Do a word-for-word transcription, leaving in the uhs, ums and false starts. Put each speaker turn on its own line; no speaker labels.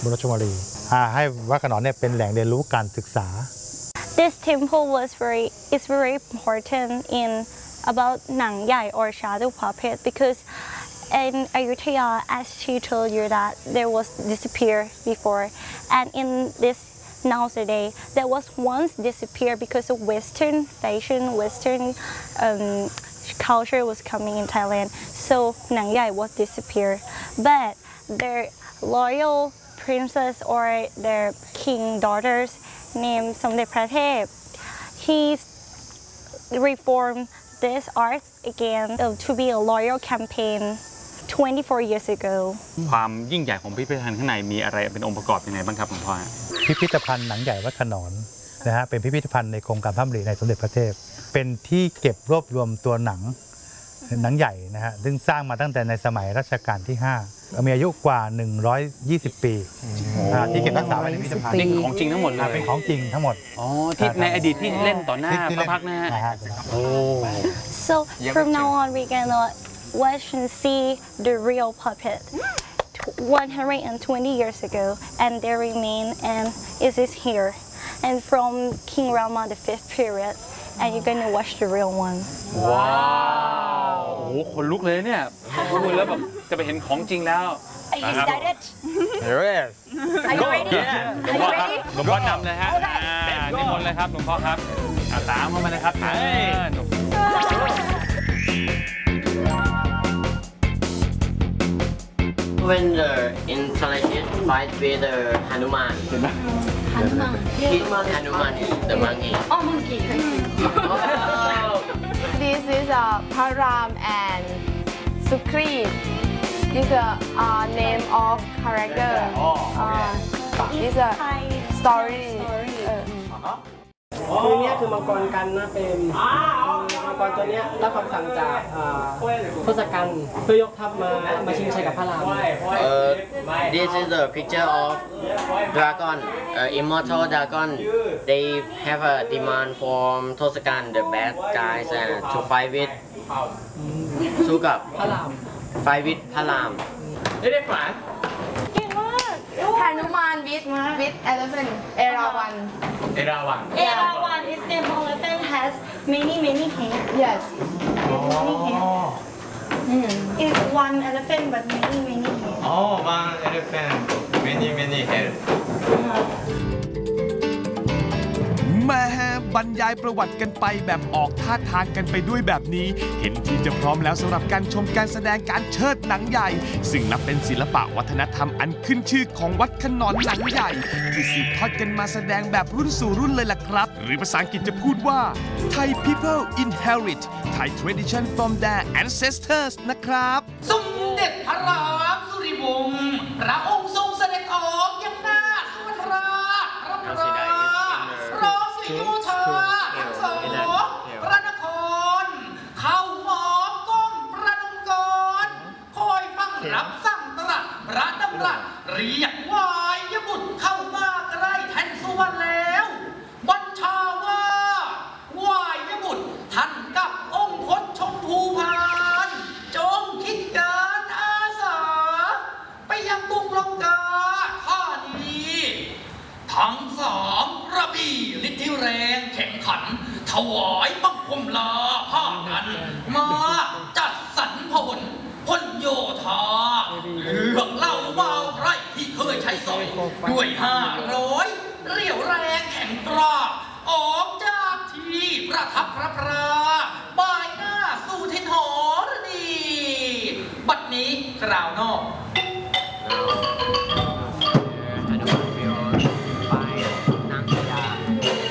บนราชวารีให้วัดขนอนเนี่ยเป็นแหล่งเรียนรู้การศึกษา
This temple was very is very important in about Nang Yai or shadow puppet because in Ayutthaya, as she told you that there was disappear before, and in this nowadays there was once disappear because of Western fashion, Western um, culture was coming in Thailand. So Nang Yai was disappear, but their loyal princess or their king daughters named Somdet Pratep, he reformed this art again uh, to be a loyal campaign twenty-four years ago.
ความยิ่งใหญ่ของพิพิธภัณฑ์ข้างในมีอะไรเป็นองค์ประกอบยังไงบ้างครับหลวงพ่อ
พิพิธภัณฑ์หนังใหญ่วัดขนอนนะฮะเป็นพิพิธภัณฑ์ในโครงการพระดำริในสมเด็จพระเทพเป็นที่เก็บรวบรวมตัวหนังหนังใหญ่นะฮะซึ่งสร้างมาตั้งแต่ในสมัยรัชกาลที่ห้ามีอายุกว่าหนึ่งร้อยยี่สิบปีที่เก็บรักษาไว้ในพิพิธภัณฑ์
นี่ของจริงทั้งหมดเลย
เป็นของจริงทั้งหมด
อ๋อที่ในอดีตที่เล่นต่อหน้าพระพักนะฮะโอ้
So from now on we gonna watch and see the real puppet one hundred twenty years ago and they remain and it is here and from King Rama the fifth period and you're gonna watch the real one.
ว้าวโอ้โหขนลุกเลยเนี่ยพูดแล้วแบบจะไปเห็นของจริงแล้ว
Are you excited?
Yes.
Are you ready? Are you ready?
หลวงพ่อนำเลยฮะนิมนต์เลยครับหลวงพ่อครับตามเข้ามาเลยครับ
When the intelligent fight with the Hanuman.
Hanuman.
Hanuman is the monkey.
Oh, monkey.
Oh.
This is a Param and Sukri. This is a uh, name of character. Uh, this is a story.
คือเนี้ยคือมังกรกันนะเป็นมังกรตัวเนี้ยรับคำสั่งจากทศกัณฐ์เพื่อยกทัพมามาชิงชัยกับพระราม
Uh, this is the picture of dragon, uh, immortal dragon. They have a demand from Tosakan, the bad guys, uh, to fight with สู้กับ
พระราม
fight with พระราม
ได้ได้ฝัน
Hanuman with with elephant. Erawan.
Erawan.
Erawan is the elephant has many many hands.
Yes.
Many hands. It's one elephant but many many hands.
Oh, one elephant, many many heads.
แม่บรรยายประวัติกันไปแบบออกท่าทางกันไปด้วยแบบนี้เห็นที่จะพร้อมแล้วสำหรับการชมการแสดงการเชิดหนังใหญ่ซึ่งนับเป็นศิลปะวัฒนธรรมอันขึ้นชื่อของวัดขนอนหนังใหญ่ที่สืบทอดกันมาแสดงแบบรุ่นสู่รุ่นเลยล่ะครับหรือภาษาอังกฤษจะพูดว่า Thai people inherit Thai tradition from their ancestors นะครับ
สมเด็จพระรามสุริวงศ์พระองค์ทรงเสด็จออกยังหน้าสุวรรณราชรับราร้องสิโยธาทั้งสองพระนครเข้าหมอบก้มประนมกรคอยฟังรับสั่งตรัสพระดำรัสเรียกวายบุตรเข้ามาใกล้แท่นสุวรรณแล้วบัญชาว่าวายบุตรท่านกับองค์พจน์ชมพูพานจงคิดการอาสาไปยังกรุงลงกาธานีทั้งสามกระบี่ฤทธิแรงแข่งขันถวายบังคมลาผ้ากันมาจัดสรรผลพลโยธาเลือกเล่าเบาไรที่เคยใช้สอยด้วยห้าร้อยเรี่ยวแรงแข็งกร้าออกจากที่ประทับพระพราบ่ายหน้าสู่ทินหรณีบัดนี้กล่าวนอก